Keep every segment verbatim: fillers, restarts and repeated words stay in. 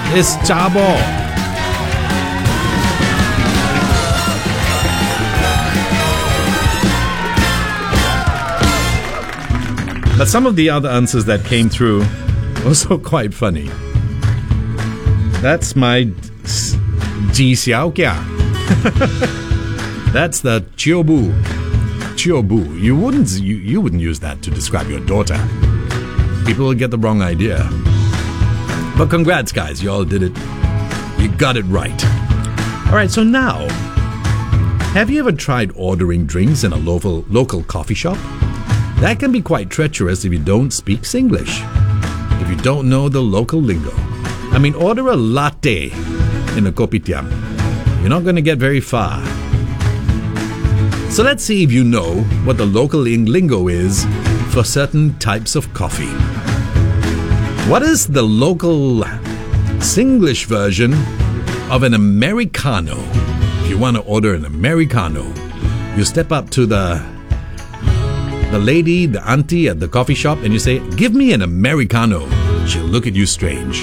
It's chabo. But some of the other answers that came through were also quite funny. That's my ji xiao kia. That's the chiobu. Chiobu. You wouldn't you, you wouldn't use that to describe your daughter. People will get the wrong idea. But congrats, guys. You all did it. You got it right. All right, so now, have you ever tried ordering drinks in a local local coffee shop? That can be quite treacherous if you don't speak Singlish, if you don't know the local lingo. I mean, order a latte in a kopitiam. You're not going to get very far. So let's see if you know what the local lingo is for certain types of coffee. What is the local Singlish version of an Americano? If you want to order an Americano, you step up to the the lady, the auntie at the coffee shop, and you say, "Give me an Americano." She'll look at you strange.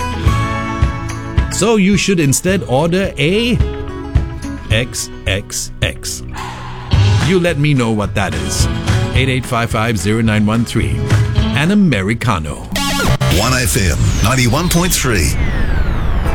So you should instead order a X X X. You let me know what that is. eight eight five five zero nine one three. An Americano. one F M ninety-one point three.